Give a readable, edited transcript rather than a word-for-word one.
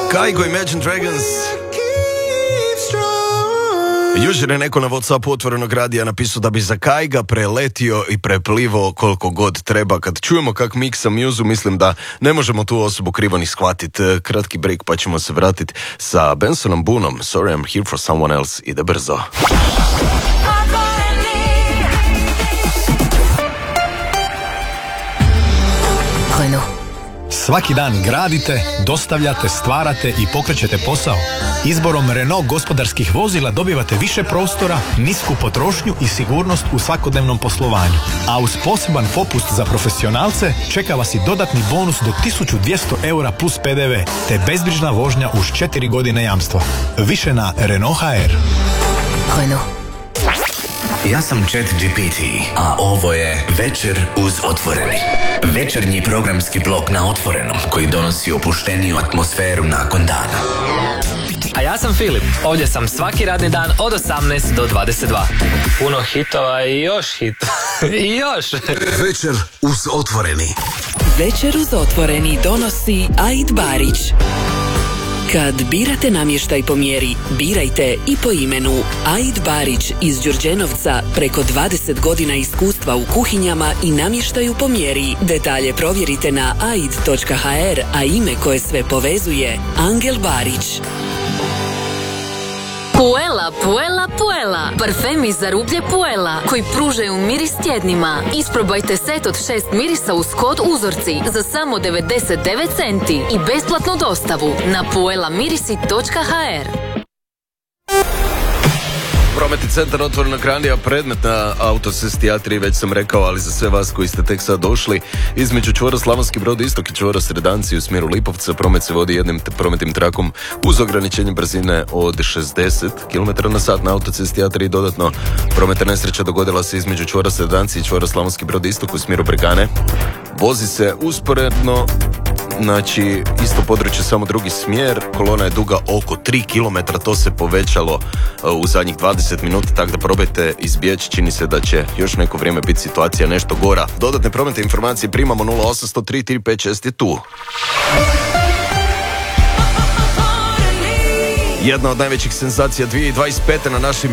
Kaigo, Imagine Dragons. Jučer je neko na WhatsAppu Otvorenog radija napisao da bi za Kaiga preletio i preplivao koliko god treba. Kad čujemo kak miksa muzu, mislim da ne možemo tu osobu krivo ni shvatiti. Kratki break pa ćemo se vratiti sa Bensonom Boonom. Sorry, I'm here for someone else. Ide brzo. Svaki dan gradite, dostavljate, stvarate i pokrećete posao. Izborom Renault gospodarskih vozila dobivate više prostora, nisku potrošnju i sigurnost u svakodnevnom poslovanju. A uz poseban popust za profesionalce čeka vas i dodatni bonus do 1200 € plus PDV, te bezbrižna vožnja uz 4 godine jamstva. Više na Renault HR. Renault. Ja sam ChatGPT, a ovo je Večer uz Otvoreni. Večernji programski blok na Otvorenom koji donosi opušteniju atmosferu nakon dana. A ja sam Filip, ovdje sam svaki radni dan od 18 do 22. Puno hitova i još hitova. I još! Večer uz Otvoreni. Večer uz Otvoreni donosi Aid Barić. Kad birate namještaj po mjeri, birajte i po imenu. Aid Barić iz Đurđenovca, preko 20 godina iskustva u kuhinjama i namještaju po mjeri. Detalje provjerite na aid.hr, a ime koje sve povezuje, Angel Barić. Puela, Puela, Puela. Parfemi za rublje Puela, koji pružaju miris tjednima. Isprobajte set od 6 mirisa uz kod uzorci za samo 99 centi i besplatnu dostavu na puelamirisi.hr. Prometni centar Otvorenog radija, predmet na autocesti A3, već sam rekao, ali za sve vas koji ste tek sad došli, između čvora Slavonski Brod istok i čvora Sredanci u smjeru Lipovca promet se vodi jednim prometnim trakom uz ograničenje brzine od 60 km/h na autocesti A3. Dodatno, prometna nesreća dogodila se između čvora Sredanci i čvora Slavonski Brod istok u smjeru Bregane. Vozi se usporedno, znači isto područje, samo drugi smjer. Kolona je duga oko 3 km, to se povećalo u zadnjih 20 minuta, tako da probajte izbjeći, čini se da će još neko vrijeme biti situacija nešto gora. Dodatne prometne informacije primamo 0800 335 je tu. Jedna od najvećih senzacija 2025. na našim